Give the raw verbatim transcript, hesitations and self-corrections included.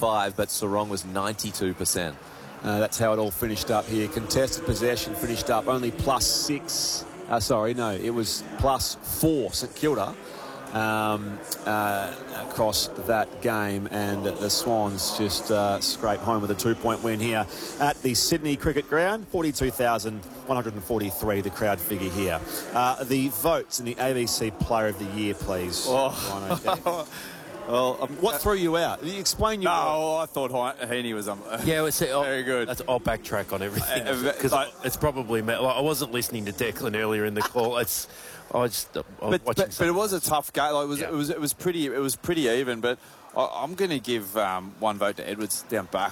eighty-five, but Sarong was ninety-two percent. Uh, that's how it all finished up here. Contested possession finished up only plus six. Uh, sorry, no, it was plus four, St Kilda, um, uh, across that game. And the Swans just uh, scrape home with a two-point win here at the Sydney Cricket Ground. forty-two thousand one hundred forty-three, the crowd figure here. Uh, the votes in the A B C Player of the Year, please. Oh. Well, um, what threw you out? You explain your... No, I thought Heaney was um, yeah, well, see, I'll, very good. That's, I'll backtrack on everything because uh, it's probably like, I wasn't listening to Declan earlier in the call. It's I just I was but, watching but, but it was a tough game. Like, it was yeah. it was it was pretty it was pretty even. But I, I'm going to give um, one vote to Edwards down back.